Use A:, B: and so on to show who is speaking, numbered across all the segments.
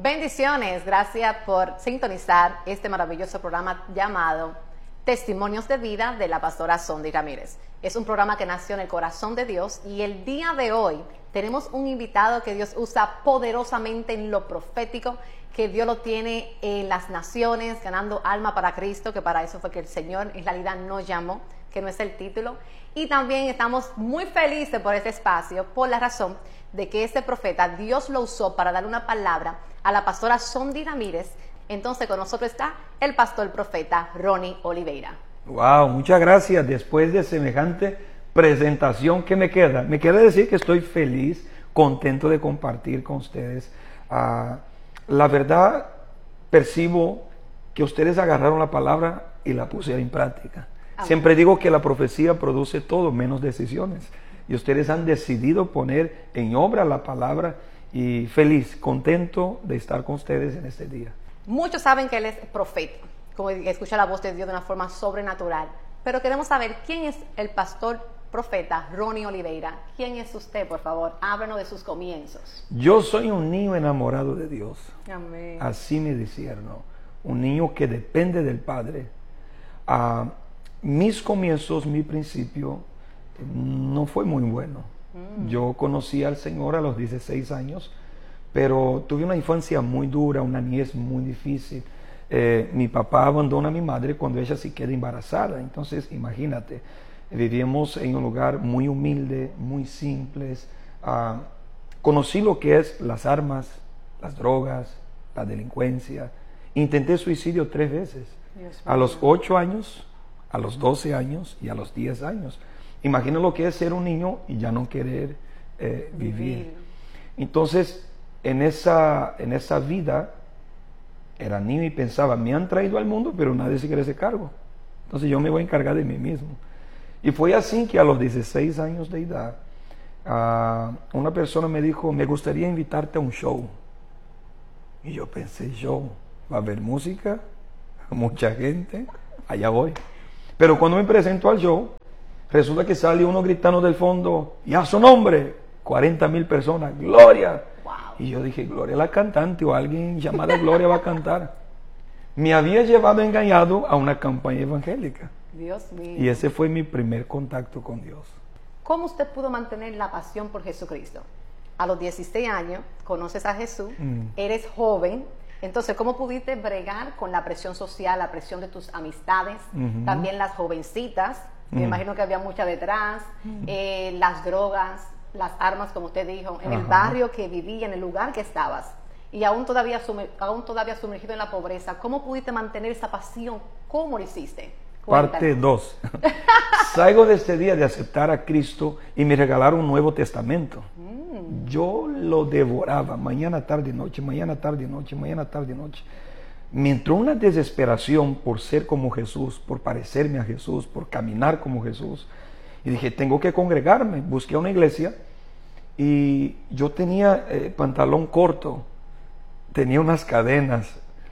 A: Bendiciones, gracias por sintonizar este maravilloso programa llamado Testimonios de Vida de la pastora Sondy Ramírez. Es un programa que nació en el corazón de Dios y el día de hoy tenemos un invitado que Dios usa poderosamente en lo profético, que Dios lo tiene en las naciones, ganando alma para Cristo, que para eso fue que el Señor en realidad nos llamó, que no es el título. Y también estamos muy felices por este espacio, por la razón de que este profeta, Dios lo usó para dar una palabra a la pastora Sondy Ramírez. Entonces con nosotros está el pastor profeta Ronnie Oliveira.
B: Wow, muchas gracias. Después de semejante presentación, ¿qué me queda? Me queda decir que estoy feliz, contento de compartir con ustedes. La verdad, percibo que ustedes agarraron la palabra y la pusieron en práctica. Siempre digo que la profecía produce todo menos decisiones. Y ustedes han decidido poner en obra la palabra, y feliz, contento de estar con ustedes en este día.
A: Muchos saben que él es profeta, como escucha la voz de Dios de una forma sobrenatural. Pero queremos saber quién es el pastor profeta Ronnie Oliveira. ¿Quién es usted, por favor? Háblanos de sus comienzos.
B: Yo soy un niño enamorado de Dios.
A: Amén.
B: Así me discierno. Un niño que depende del Padre. Mis comienzos, mi principio, no fue muy bueno. Yo conocí al Señor a los 16 años, pero tuve una infancia muy dura, una niñez muy difícil. Mi papá abandona a mi madre cuando ella se queda embarazada. Entonces, imagínate, vivíamos en un lugar muy humilde, muy simples. Conocí lo que es las armas, las drogas, la delincuencia. Intenté suicidio 3 veces. A los 8 años, a los 12 años y a los 10 años. Imagina lo que es ser un niño y ya no querer vivir. Entonces, en esa vida, era niño y pensaba, me han traído al mundo, pero nadie se quiere hacer cargo. Entonces yo me voy a encargar de mí mismo. Y fue así que a los 16 años de edad, una persona me dijo, me gustaría invitarte a un show. Y yo pensé, show, va a haber música, mucha gente, allá voy. Pero cuando me presento al show, resulta que sale uno gritando del fondo, y a su nombre, 40,000 personas, ¡Gloria!
A: Wow.
B: Y yo dije, Gloria la cantante o alguien llamada Gloria va a cantar. Me había llevado engañado a una campaña evangélica.
A: Dios mío.
B: Y ese fue mi primer contacto con Dios.
A: ¿Cómo usted pudo mantener la pasión por Jesucristo? A los 16 años, conoces a Jesús, eres joven. Entonces, ¿cómo pudiste bregar con la presión social, la presión de tus amistades, también las jovencitas? Me imagino que había muchas detrás, las drogas, las armas, como usted dijo, en el barrio que vivía, en el lugar que estabas, y aún todavía sumergido en la pobreza. ¿Cómo pudiste mantener esa pasión? ¿Cómo lo hiciste? Cuéntanos.
B: Parte 2. Salgo de este día de aceptar a Cristo y me regalaron un Nuevo Testamento. Yo lo devoraba mañana, tarde y noche, mañana, tarde y noche, mañana, tarde y noche. Me entró una desesperación por ser como Jesús, por parecerme a Jesús, por caminar como Jesús. Y dije, tengo que congregarme. Busqué una iglesia y yo tenía pantalón corto, tenía unas cadenas.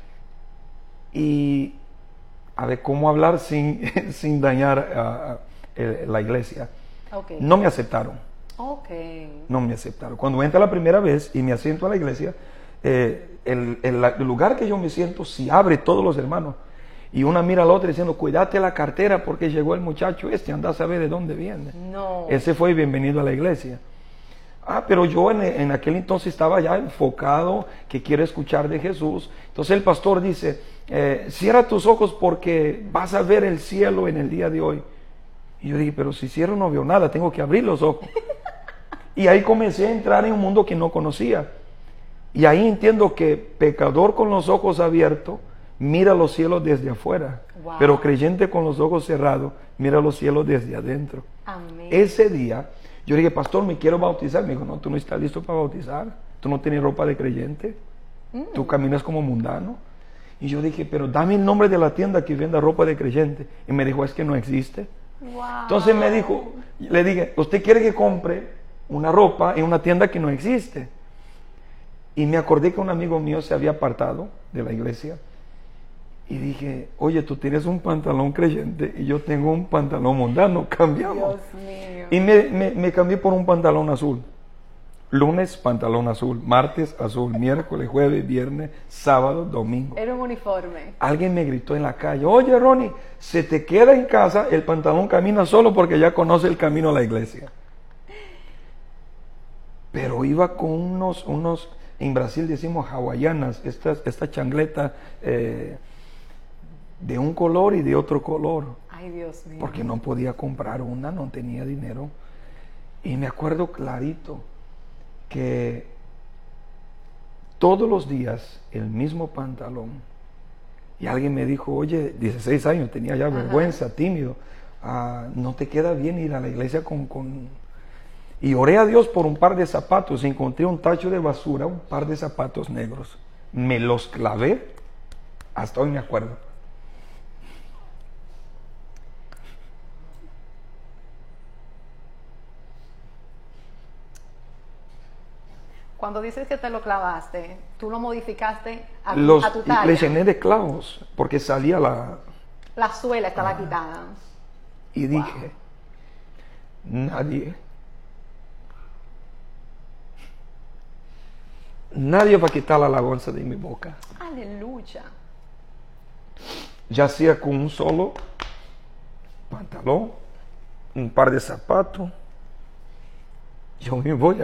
B: Y a ver cómo hablar sin dañar la iglesia.
A: Okay.
B: No me aceptaron.
A: Okay.
B: No me aceptaron. Cuando entra la primera vez y me asiento a la iglesia, el lugar que yo me siento se abre todos los hermanos. Y una mira al otro diciendo, cuídate la cartera porque llegó el muchacho anda a saber de dónde viene.
A: No.
B: Ese fue bienvenido a la iglesia. Pero yo en aquel entonces estaba ya enfocado, que quiero escuchar de Jesús. Entonces el pastor dice, cierra tus ojos porque vas a ver el cielo en el día de hoy. Y yo dije, pero si cierro no veo nada, tengo que abrir los ojos. Y ahí comencé a entrar en un mundo que no conocía. Y ahí entiendo que pecador con los ojos abiertos mira los cielos desde afuera,
A: wow.
B: Pero creyente con los ojos cerrados mira los cielos desde adentro.
A: Amén.
B: Ese día yo dije, pastor, me quiero bautizar. Me dijo, no, tú no estás listo para bautizar, tú no tienes ropa de creyente, tú caminas como mundano. Y yo dije, pero dame el nombre de la tienda que venda ropa de creyente. Y me dijo, es que no existe.
A: Wow.
B: Entonces me dijo, le dije, ¿usted quiere que compre una ropa en una tienda que no existe? Y me acordé que un amigo mío se había apartado de la iglesia. Y dije, oye, tú tienes un pantalón creyente y yo tengo un pantalón mundano, cambiamos.
A: Dios mío.
B: Y me cambié por un pantalón azul. Lunes, pantalón azul. Martes, azul. Miércoles, jueves, viernes, sábado, domingo.
A: Era un uniforme.
B: Alguien me gritó en la calle, oye Ronnie, se te queda en casa, el pantalón camina solo porque ya conoce el camino a la iglesia. Pero iba con unos en Brasil decimos hawaianas, esta changleta de un color y de otro color.
A: Ay, Dios mío.
B: Porque no podía comprar una, no tenía dinero. Y me acuerdo clarito que todos los días el mismo pantalón. Y alguien me dijo, oye, 16 años, tenía ya vergüenza, tímido, no te queda bien ir a la iglesia con... Y oré a Dios por un par de zapatos, encontré un tacho de basura, un par de zapatos negros. Me los clavé, hasta hoy me acuerdo.
A: Cuando dices que te lo clavaste, tú lo modificaste a tu talla.
B: Le llené de clavos, porque salía
A: La suela estaba quitada.
B: Y dije, nadie va a quitar la alabanza de mi boca.
A: Aleluya.
B: Ya sea con un solo pantalón, un par de zapatos, yo me voy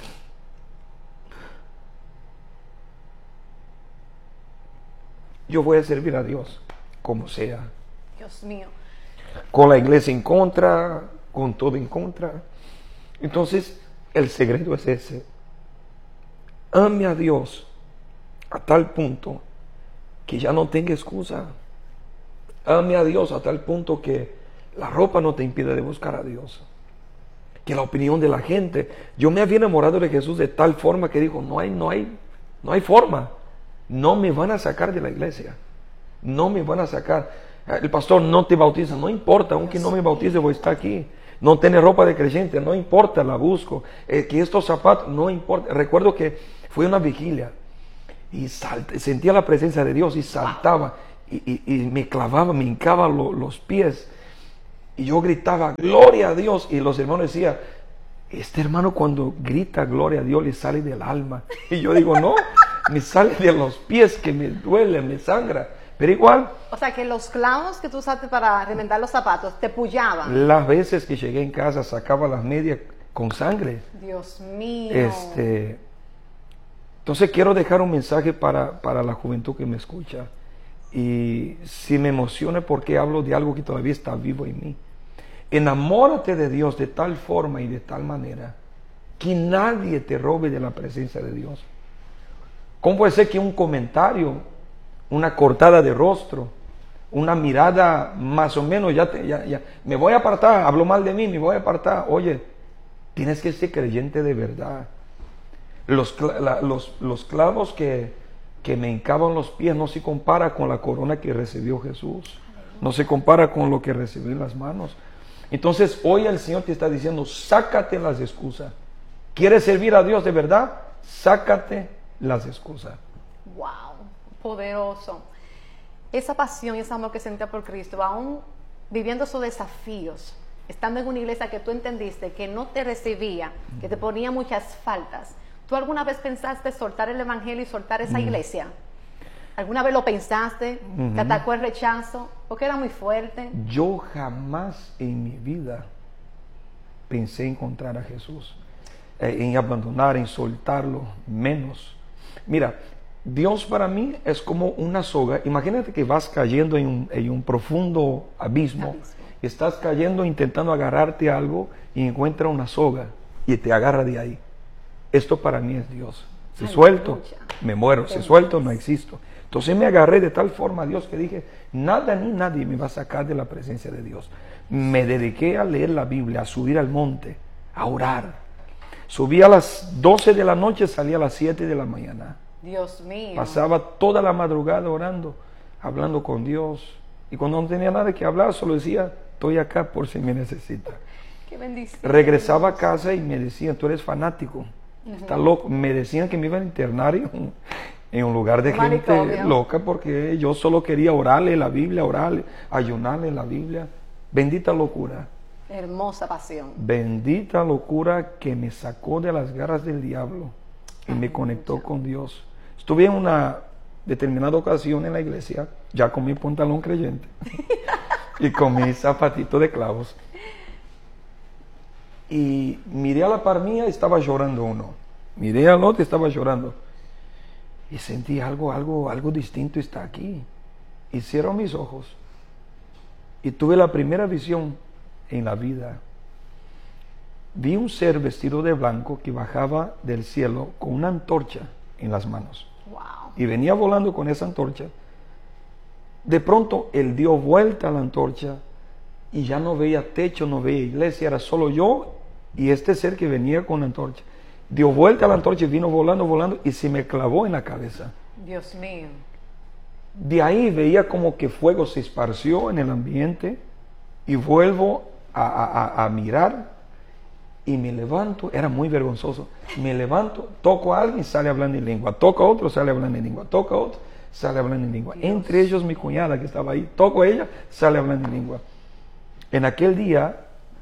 B: a servir a Dios, como sea.
A: Dios mío.
B: Con la iglesia en contra, con todo en contra. Entonces, el secreto es ese. Ame a Dios a tal punto que ya no tenga excusa. Ame a Dios a tal punto que la ropa no te impide de buscar a Dios. Que la opinión de la gente. Yo me había enamorado de Jesús de tal forma que dijo, no hay forma. No me van a sacar de la iglesia. No me van a sacar. El pastor no te bautiza. No importa, aunque no me bautice, voy a estar aquí. No tiene ropa de creyente. No importa, la busco. Que estos zapatos, no importa. Recuerdo que fue una vigilia. Y sentía la presencia de Dios y saltaba. Y me clavaba, me hincaba los pies. Y yo gritaba, gloria a Dios. Y los hermanos decían, este hermano cuando grita gloria a Dios le sale del alma. Y yo digo, no. Me sale de los pies, que me duele, me sangra. Pero igual.
A: O sea, que los clavos que tú usaste para remendar los zapatos te pullaban.
B: Las veces que llegué en casa sacaba las medias con sangre.
A: Dios mío.
B: Entonces quiero dejar un mensaje para la juventud que me escucha. Y si me emociona porque hablo de algo que todavía está vivo en mí. Enamórate de Dios de tal forma y de tal manera que nadie te robe de la presencia de Dios. ¿Cómo puede ser que un comentario, una cortada de rostro, una mirada más o menos, ya me voy a apartar, hablo mal de mí, me voy a apartar? Oye, tienes que ser creyente de verdad. Los clavos que me hincaban los pies no se compara con la corona que recibió Jesús. No se compara con lo que recibió en las manos. Entonces hoy el Señor te está diciendo, sácate las excusas. ¿Quieres servir a Dios de verdad? Sácate las excusas.
A: Wow, poderoso. Esa pasión y ese amor que sentía por Cristo, aún viviendo esos desafíos, estando en una iglesia que tú entendiste que no te recibía, que te ponía muchas faltas, ¿tú alguna vez pensaste soltar el evangelio y soltar esa iglesia? ¿Alguna vez lo pensaste? ¿Te atacó el rechazo? Porque era muy fuerte.
B: Yo jamás en mi vida pensé en encontrar a Jesús, en abandonar, en soltarlo, menos. Mira, Dios para mí es como una soga. Imagínate que vas cayendo en un profundo abismo. Estás cayendo intentando agarrarte a algo y encuentras una soga y te agarra de ahí. Esto para mí es Dios. Si suelto, me muero. Si suelto, no existo. Entonces me agarré de tal forma a Dios que dije, nada ni nadie me va a sacar de la presencia de Dios. Me dediqué a leer la Biblia, a subir al monte, a orar. Subí a las 12 de la noche, salí a las 7 de la mañana.
A: Dios mío.
B: Pasaba toda la madrugada orando, hablando con Dios. Y cuando no tenía nada que hablar, solo decía, estoy acá por si me necesita.
A: Qué bendición.
B: Regresaba a casa y me decían, tú eres fanático, estás loco. Me decían que me iban a internar en un lugar de gente loca porque yo solo quería orarle la Biblia, orarle, ayunarle la Biblia. Bendita locura.
A: Hermosa pasión.
B: Bendita locura que me sacó de las garras del diablo y me conectó con Dios. Estuve en una determinada ocasión en la iglesia, ya con mi pantalón creyente y con mi zapatito de clavos. Y miré a la par mía y estaba llorando uno. Miré al otro y estaba llorando. Y sentí algo distinto está aquí. Y cierro mis ojos. Y tuve la primera visión en la vida. Vi un ser vestido de blanco que bajaba del cielo con una antorcha en las manos.
A: Wow.
B: Y venía volando con esa antorcha. De pronto él dio vuelta a la antorcha y ya no veía techo, no veía iglesia, era solo yo y este ser que venía con la antorcha. Dio vuelta a la antorcha y vino volando y se me clavó en la cabeza.
A: Dios mío.
B: De ahí veía como que fuego se esparció en el ambiente y vuelvo a mirar y me levanto, era muy vergonzoso, me levanto, toco a alguien, sale hablando en lengua, toco a otro, sale hablando en lengua, toco a otro, sale hablando en lengua.
A: Dios.
B: Entre ellos mi cuñada que estaba ahí, toco a ella, sale hablando en lengua. En aquel día,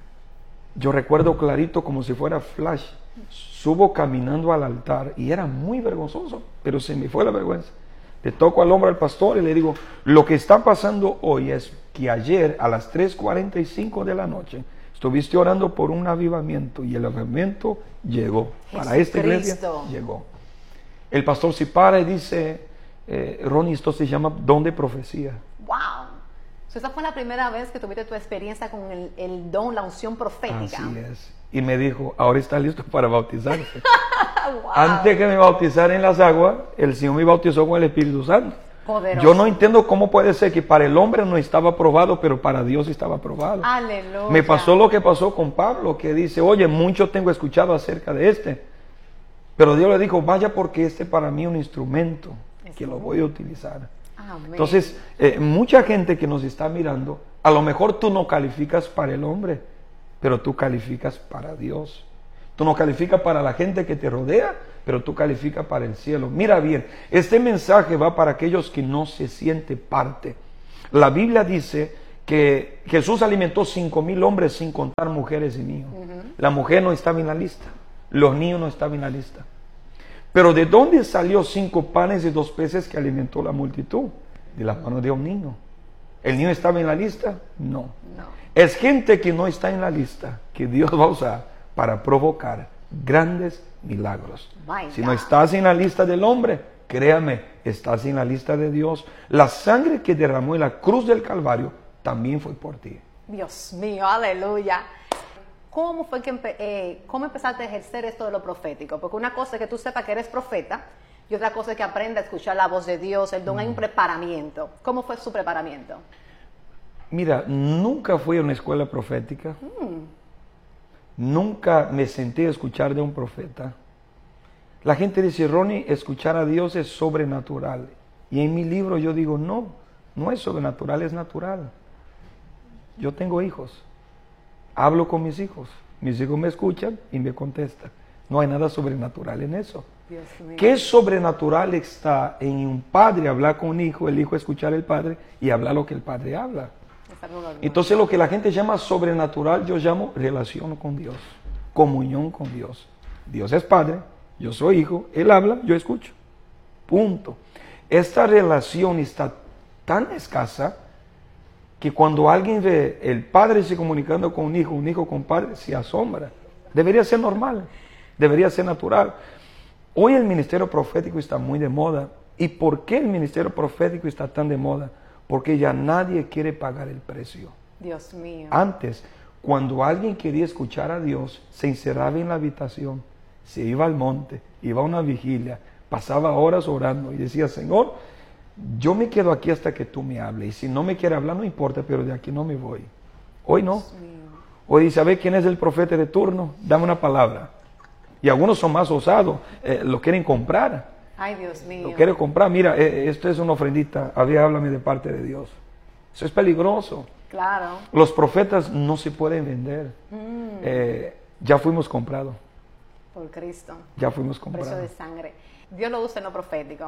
B: yo recuerdo clarito como si fuera flash, subo caminando al altar y era muy vergonzoso, pero se me fue la vergüenza. Le toco al hombro al pastor y le digo, lo que está pasando hoy es que ayer a las 3:45 de la noche estuviste orando por un avivamiento y el avivamiento llegó. Para esta iglesia llegó. El pastor se para y dice, Ronnie, esto se llama don de profecía.
A: Wow. Esa fue la primera vez que tuviste tu experiencia con el don, la unción profética.
B: Así es. Y me dijo, ahora está listo para bautizarse.
A: Wow.
B: Antes que me bautizara en las aguas, el Señor me bautizó con el Espíritu Santo.
A: Poderoso.
B: Yo no entiendo cómo puede ser que para el hombre no estaba aprobado, pero para Dios estaba aprobado.
A: Aleluya.
B: Me pasó lo que pasó con Pablo, que dice, oye, mucho tengo escuchado acerca de este. Pero Dios le dijo, vaya porque este para mí es un instrumento que lo voy a utilizar.
A: Amén.
B: Entonces, mucha gente que nos está mirando, a lo mejor tú no calificas para el hombre, pero tú calificas para Dios. Tú no calificas para la gente que te rodea, pero tú calificas para el cielo. Mira bien, este mensaje va para aquellos que no se sienten parte. La Biblia dice que Jesús alimentó 5,000 hombres sin contar mujeres y niños. La mujer no estaba en la lista, los niños no estaban en la lista. Pero ¿de dónde salió 5 panes y 2 peces que alimentó la multitud? De las manos de un niño. ¿El niño estaba en la lista? No. Es gente que no está en la lista que Dios va a usar para provocar grandes milagros. Si no estás en la lista del hombre, créame, estás en la lista de Dios. La sangre que derramó en la cruz del Calvario también fue por ti.
A: Dios mío, aleluya. ¿Cómo fue que cómo empezaste a ejercer esto de lo profético? Porque una cosa es que tú sepas que eres profeta y otra cosa es que aprendas a escuchar la voz de Dios. El don hay un preparamiento. ¿Cómo fue su preparamiento?
B: Mira, nunca fui a una escuela profética. Nunca me senté a escuchar de un profeta. La gente dice, Ronnie, escuchar a Dios es sobrenatural. Y en mi libro yo digo, no es sobrenatural, es natural. Yo tengo hijos. Hablo con mis hijos me escuchan y me contestan. No hay nada sobrenatural en eso.
A: Dios mío.
B: ¿Qué sobrenatural está en un padre hablar con un hijo, el hijo escuchar al padre y hablar lo que el padre habla? Entonces lo que la gente llama sobrenatural, yo llamo relación con Dios, comunión con Dios. Dios es padre, yo soy hijo, Él habla, yo escucho. Punto. Esta relación está tan escasa que cuando alguien ve el padre se comunicando con un hijo con padre, se asombra. Debería ser normal, debería ser natural. Hoy el ministerio profético está muy de moda. ¿Y por qué el ministerio profético está tan de moda? Porque ya nadie quiere pagar el precio.
A: Dios mío.
B: Antes, cuando alguien quería escuchar a Dios, se encerraba en la habitación, se iba al monte, iba a una vigilia, pasaba horas orando y decía, Señor, yo me quedo aquí hasta que tú me hables. Y si no me quiere hablar, no importa, pero de aquí no me voy. Hoy no. Hoy dice, a ver, ¿quién es el profeta de turno? Dame una palabra. Y algunos son más osados, lo quieren comprar.
A: Ay, Dios mío.
B: Lo quieren comprar. Mira, esto es una ofrendita. A ver, háblame de parte de Dios. Eso es peligroso.
A: Claro.
B: Los profetas no se pueden vender. Ya fuimos comprados.
A: Por Cristo.
B: Ya fuimos
A: Precio
B: comprados.
A: de sangre. Dios lo usa en lo profético.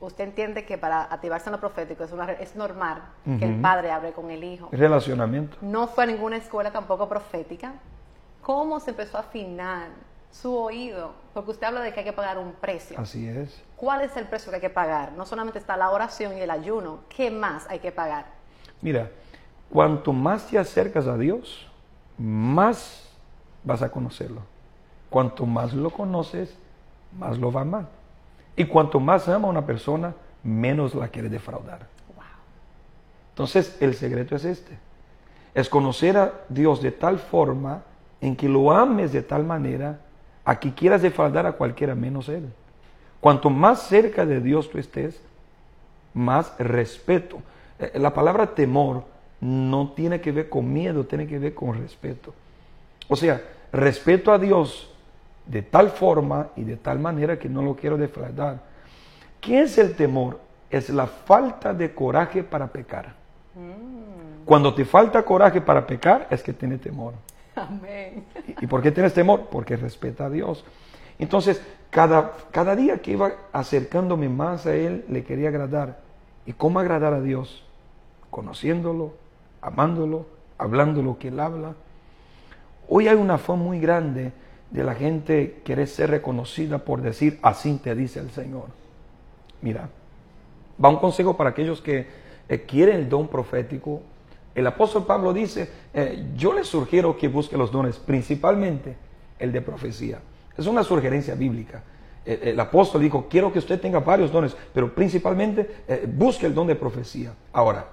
A: usted entiende que para activarse en lo profético es normal que el padre hable con el hijo.
B: Relacionamiento.
A: No fue a ninguna escuela tampoco profética. ¿Cómo se empezó a afinar su oído? Porque usted habla de que hay que pagar un precio.
B: Así es.
A: ¿Cuál es el precio que hay que pagar? No solamente está la oración y el ayuno. ¿Qué más hay que pagar?
B: Mira, cuanto más te acercas a Dios, más vas a conocerlo. Cuanto más lo conoces, más lo va a amar. Y cuanto más ama a una persona, menos la quiere defraudar.
A: Wow.
B: Entonces, el secreto es este. Es conocer a Dios de tal forma en que lo ames de tal manera a que quieras defraudar a cualquiera menos Él. Cuanto más cerca de Dios tú estés, más respeto. La palabra temor no tiene que ver con miedo, tiene que ver con respeto. O sea, respeto a Dios de tal forma y de tal manera que no lo quiero defraudar. ¿Qué es el temor? Es la falta de coraje para pecar. Cuando te falta coraje para pecar, es que tienes temor.
A: Amén.
B: ¿Y por qué tienes temor? Porque respeta a Dios. Entonces, cada día que iba acercándome más a Él, le quería agradar. ¿Y cómo agradar a Dios? Conociéndolo, amándolo, hablando lo que Él habla. Hoy hay un afán muy grande de la gente querer ser reconocida por decir, así te dice el Señor. Mira, va un consejo para aquellos que quieren el don profético. El apóstol Pablo dice, yo les sugiero que busque los dones, principalmente el de profecía. Es una sugerencia bíblica. El apóstol dijo, quiero que usted tenga varios dones, pero principalmente busque el don de profecía. Ahora,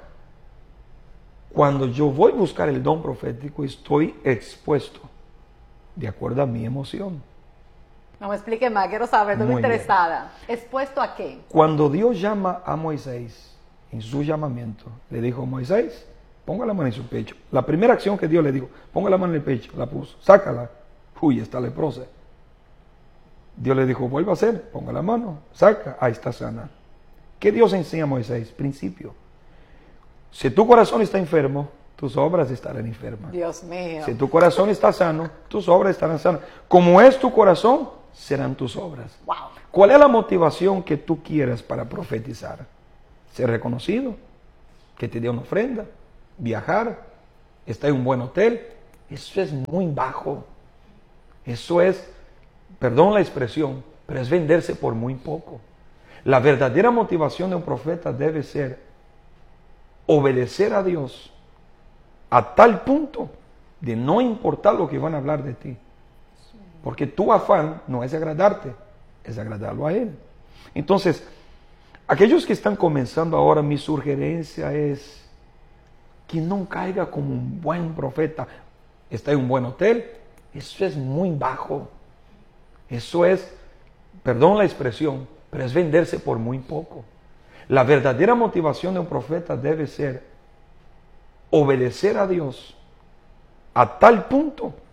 B: cuando yo voy a buscar el don profético, estoy expuesto de acuerdo a mi emoción.
A: No me explique más, quiero saber, estoy muy interesada. ¿Expuesto a qué?
B: Cuando Dios llama a Moisés, en su llamamiento, le dijo, Moisés, ponga la mano en su pecho. La primera acción que Dios le dijo, ponga la mano en el pecho, la puso, sácala. Uy, está leprosa. Dios le dijo, vuelva a hacer, ponga la mano, saca, ahí está sana. ¿Qué Dios enseña a Moisés? Principio. Si tu corazón está enfermo, tus obras estarán enfermas.
A: Dios mío.
B: Si tu corazón está sano, tus obras estarán sanas. Como es tu corazón, serán tus obras.
A: Wow.
B: ¿Cuál es la motivación que tú quieres para profetizar? Ser reconocido, que te dé una ofrenda, viajar, estar en un buen hotel. Eso es muy bajo. Eso es, perdón la expresión, pero es venderse por muy poco. La verdadera motivación de un profeta debe ser obedecer a Dios a tal punto de no importar lo que van a hablar de ti. Porque tu afán no es agradarte, es agradarlo a Él. Entonces, aquellos que están comenzando ahora, mi sugerencia es que no caiga como un buen profeta. Está en un buen hotel, eso es muy bajo. Eso es, perdón la expresión, pero es venderse por muy poco. La verdadera motivación de un profeta debe ser obedecer a Dios a tal punto